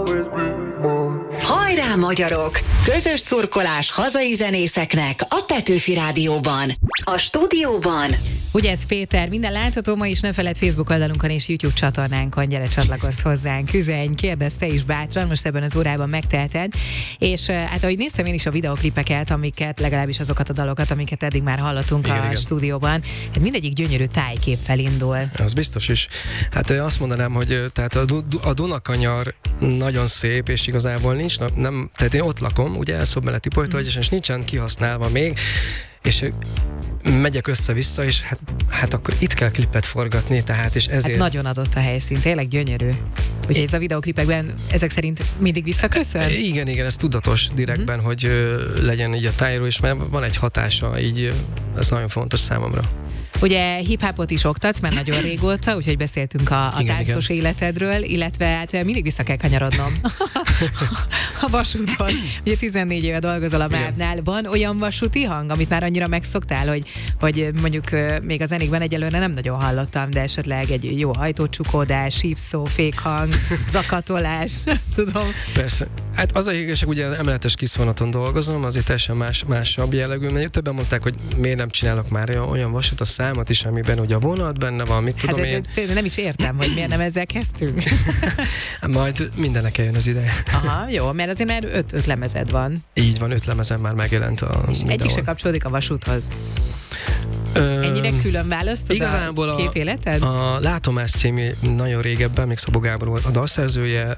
Hajrá magyarok! Közös szurkolás hazai zenészeknek a Petőfi Rádióban. A stúdióban Ugyec Péter, minden látható ma is, ne feledd Facebook oldalunkon és YouTube csatornánkon, gyere csatlakozz hozzánk, üzenj, kérdezz te is bátran, most ebben az órában megteheted, és hát ahogy néztem én is a videoklipeket, amiket, legalábbis azokat a dalokat, amiket eddig már hallottunk igen. Stúdióban, hát mindegyik gyönyörű tájképpel indul. Az biztos is. Hát azt mondanám, hogy tehát a Dunakanyar nagyon szép, és igazából nincs, nem, tehát én ott lakom, ugye Elszóbmeleti Polytól, és nincsen kihasználva még, és megyek össze-vissza, és hát akkor itt kell klipet forgatni, tehát és ezért... Hát nagyon adott a helyszín, tényleg gyönyörű. Ugye ez a videoklipekben ezek szerint mindig visszaköszön? Igen, ez tudatos direktben, hogy legyen így a tájról, és mert van egy hatása, így ez nagyon fontos számomra. Ugye hip-hopot is oktatsz, mert nagyon régóta, úgyhogy beszéltünk a táncos életedről, illetve hát mindig vissza kell kanyarodnom a vasúton. Ugye 14 éve dolgozol a Mávnál. Van olyan vasúti hang, amit már annyira megszoktál, hogy mondjuk még a zenékben egyelőre nem nagyon hallottam, de esetleg egy jó hajtócsukódás, sípszó, fékhang, zakatolás, tudom. Persze. Hát az a igazság, ugye emeletes kiszvonaton dolgozom, azért teljesen másabb jellegű, mert többen mondták, hogy miért nem csinálok már olyan vasút a számat is, amiben ugye a vonat benne van, mit tudom én. Nem is értem, hogy miért nem ezzel kezdtünk. Majd mindennek eljön az ideje. Aha, jó, mert azért már 5 lemezed van. Így van, 5 lemezem már megjelent a és egyik se kapcsolódik a vasúthoz. Ennyire külön választod igazából a két életed? A Látomás című nagyon régebben, még Szabó Gábor volt a dalszerzője,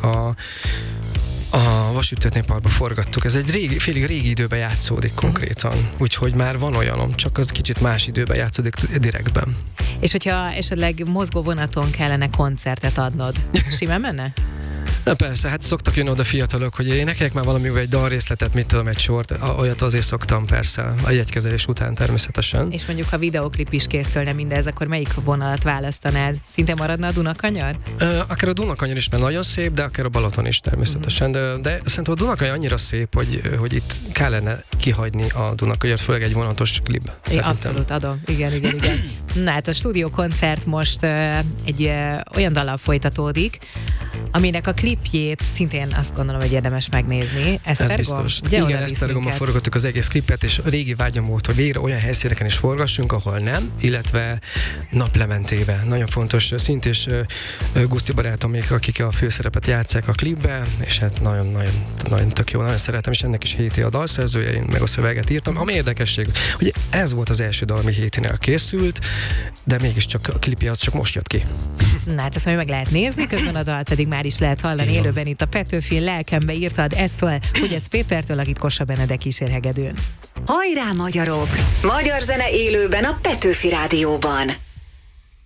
a Vasúttörténet Parkba forgattuk. Ez egy félig régi időben játszódik konkrétan. Úgyhogy már van olyanom, csak az kicsit más időben játszódik direktben. És hogyha esetleg mozgó vonaton kellene koncertet adnod, simán menne? Na persze, hát szoktak jönni oda fiatalok, hogy énekeljek már valamivel egy dalrészletet, mit tudom, egy sort, olyat azért szoktam persze, a jegykezelés után természetesen. És mondjuk, ha videoklip is készülne mindez, akkor melyik vonalat választanád? Szinte maradna a Dunakanyar? Akár a Dunakanyar is, mert nagyon szép, de akár a Balaton is természetesen. De szerintem a Dunakanyar annyira szép, hogy itt kellene kihagyni a Dunakanyart, főleg egy vonatos klip. Abszolút adom. Igen. Na hát a stúdiókoncert most egy olyan dallal folytatódó, aminek a klipjét szintén azt gondolom, hogy érdemes megnézni. Ez biztos. Igen, Esztergomban forgattuk az egész klipet, és a régi vágyam volt, hogy végre olyan helyszíneken is forgassunk, ahol nem, illetve naplementében. Nagyon fontos szint, és Guszti barátomik, akik a főszerepet játsszák a klipbe, és hát nagyon tök jó, nagyon szeretem, és ennek is Héti a dalszerzője, én meg a szöveget írtam. Ami érdekesség, hogy ez volt az első dal, ami Hétinél készült, de mégiscsak a klipje az csak most jött ki. Na hát ezt majd meg lehet nézni, közben a dalt pedig már is lehet hallani élőben itt a Petőfin, lelkembe írtad, ez szól Ugyec Pétertől, akit Kossa Benedek kísér hegedűn. Hajrá magyarok! Magyar zene élőben a Petőfi Rádióban.